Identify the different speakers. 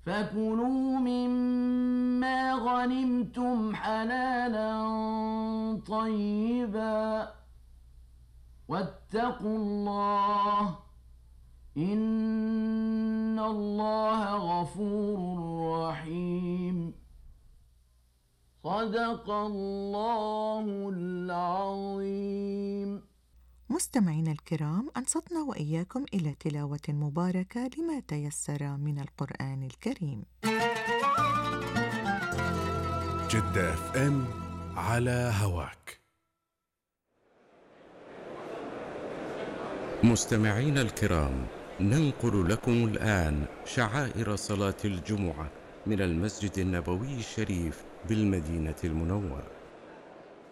Speaker 1: فكلوا مما غنمتم حلالا طيبا واتقوا الله إن الله غفور رحيم. صدق الله العظيم.
Speaker 2: مستمعينا الكرام، أنصتنا وإياكم إلى تلاوة مباركة لما تيسر من القرآن الكريم.
Speaker 3: جدة FM على هواك.
Speaker 4: مستمعينا الكرام، ننقل لكم الآن شعائر صلاة الجمعة من المسجد النبوي الشريف بالمدينة المنورة.